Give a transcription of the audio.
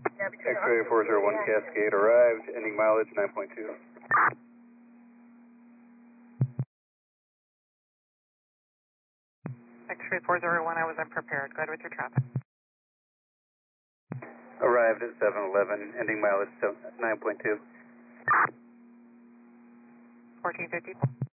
X-ray 401 Cascade arrived, ending mileage 9.2. X-ray 401, I was unprepared. Go ahead with your traffic. Arrived at 711, ending mileage 9.2. 1450.